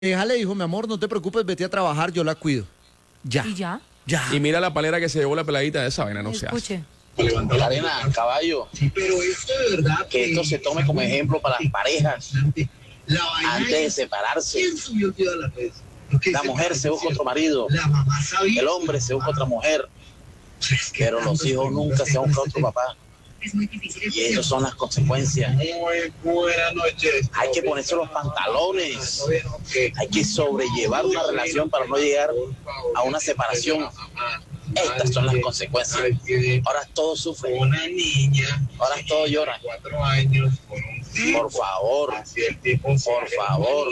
Déjale, dijo, mi amor, no te preocupes, vete a trabajar, yo la cuido. Ya. ¿Y ya? Ya. Y mira la palera que se llevó la peladita de esa vaina, no se hace. Escuche. Arena, caballo, Pero esto de verdad que esto se tome como ejemplo para las parejas La vaina antes de es, separarse. ¿quién subió el video a las redes? Porque La mujer se busca otro marido, La mamá sabía. el hombre se busca otra mujer, Es que pero los hijos nunca se buscan otro papá. Es muy difícil. Y esas son las consecuencias. Muy buenas noches. Hay que ponerse los pantalones. Hay que sobrellevar una relación para no llegar a una separación. Estas son las consecuencias. Ahora todos sufren, Una niña. ahora todos lloran. 4 años. Con un Por favor, así el tipo por favor.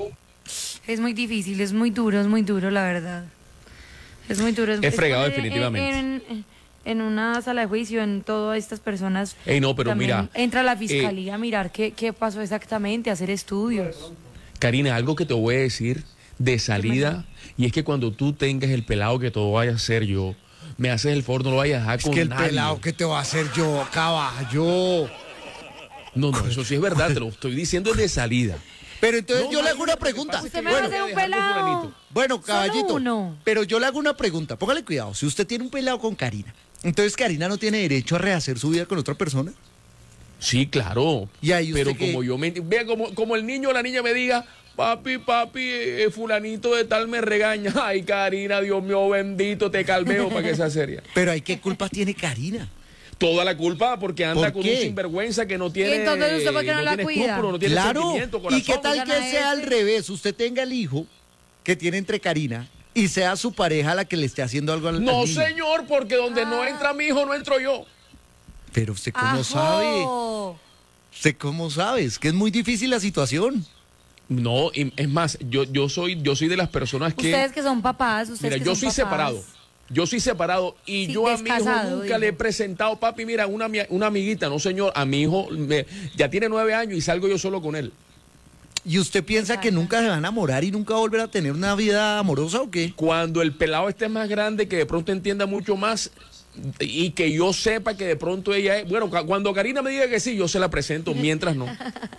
Es muy difícil, es muy duro, la verdad. Es muy duro. Es fregado poner definitivamente. En una sala de juicio, en todas estas personas. Ey, no, pero también mira, entra la fiscalía a mirar qué pasó exactamente, a hacer estudios. Karina, algo que te voy a decir de salida, y es que cuando tú tengas el pelado que todo vaya a hacer yo, me haces el favor, no lo vayas a dejar Es con que el nadie. pelado que te va a hacer yo, caballo. No, eso sí es verdad, te lo estoy diciendo de salida. Pero entonces No, yo le hago una lo que pregunta. pasa es Usted que me va a yo hacer voy un dejar con pelado. fulanito. Bueno, caballito. uno. Pero yo le hago una pregunta. Póngale cuidado. Si usted tiene un pelado con Karina, entonces Karina no tiene derecho a rehacer su vida con otra persona. Sí, claro. Y ahí usted pero que- como yo me... Vea, como el niño o la niña me diga, papi, fulanito de tal me regaña. Ay, Karina, Dios mío bendito, te calmeo para que sea seria. Pero ¿hay qué culpa tiene Karina? Toda la culpa porque anda ¿Por con qué? un sinvergüenza que no tiene... ¿Y entonces usted por qué no la tiene cuida? escrúpulos, no tiene Claro. sentimiento, ¿Y corazón. qué tal Oigan que a sea al ese. revés? Usted tenga el hijo que tiene entre Karina y sea su pareja la que le esté haciendo algo al No, niño. señor, porque donde no entra mi hijo, no entro yo. Pero usted cómo ¡Ajo! sabe. ¿Usted cómo sabe? Es que es muy difícil la situación. No, y es más, yo soy de las personas que... Ustedes que son papás, ustedes Mira, que yo son soy papás. separado. Yo soy separado y Sí, yo a mi hijo descasado, nunca le he digo. presentado, papi, mira, una amiguita, no señor, a mi hijo ya tiene 9 años y salgo yo solo con él. ¿Y usted piensa que nunca se va a enamorar y nunca va a volver a tener una vida amorosa o qué? Cuando el pelado esté más grande, que de pronto entienda mucho más y que yo sepa que de pronto ella es... Bueno, cuando Karina me diga que sí, yo se la presento, mientras no.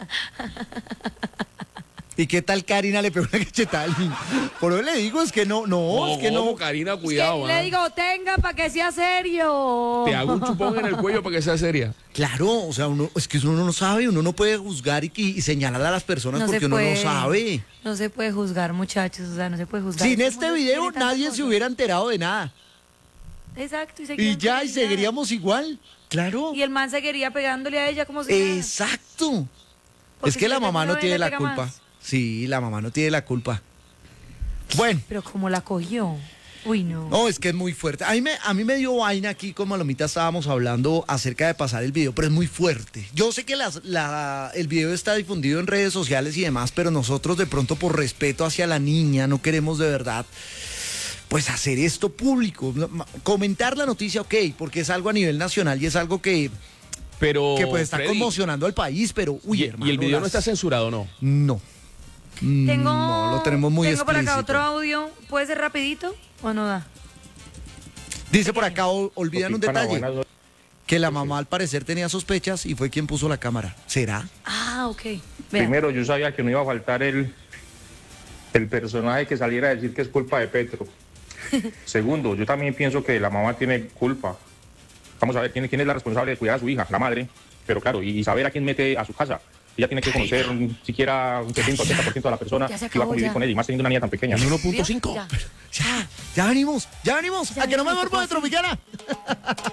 ¿Y qué tal Karina le pegó una cachetada al niño? Por eso le digo, es que no, es que no. Karina, Es cuidado. que ¿ah? le digo, tenga para que sea serio. Te hago un chupón en el cuello para que sea seria. Claro, o sea, es que uno no sabe, uno no puede juzgar y señalar a las personas No porque se uno puede. no sabe. No se puede juzgar, muchachos, o sea, no se puede juzgar. Sin Este este mundo video tiene tantas nadie se cosas. hubiera enterado de nada. Exacto, Y seguirían ya, y con ella. seguiríamos igual. Claro. Y el man seguiría pegándole a ella como si nada. Exacto. Porque Es que si la le mamá pega no una tiene vez, la le pega culpa. más. Sí, la mamá no tiene la culpa. Bueno. Pero como la cogió. Uy, no. No, es que es muy fuerte. A mí me dio vaina aquí, como Lomita estábamos hablando acerca de pasar el video, pero es muy fuerte. Yo sé que el video está difundido en redes sociales y demás, pero nosotros de pronto por respeto hacia la niña no queremos de verdad pues hacer esto público. Comentar la noticia, ok, porque es algo a nivel nacional y es algo que Pero, pues está Freddy, conmocionando al país, pero uy, y hermano. el video no está censurado, ¿no? No. Tengo, No, lo tenemos muy tengo por acá explícito. otro audio. ¿Puede ser rapidito o no da? Dice por acá, olvidan un Pana, detalle, buenas noches. que la mamá al parecer tenía sospechas y fue quien puso la cámara. ¿Será? Ah, ok. Vea. Primero, yo sabía que no iba a faltar el personaje que saliera a decir que es culpa de Petro. Segundo, yo también pienso que la mamá tiene culpa. Vamos a ver quién es la responsable de cuidar a su hija, la madre. Pero claro, y saber a quién mete a su casa. Ella tiene que conocer siquiera un 70 o 80% de la persona Ya se que va a acabó, convivir ya. con ella, y más teniendo una niña tan pequeña. 1.5. Ya. Ya venimos. Ya A que no me venimos, duermo de Tropicana.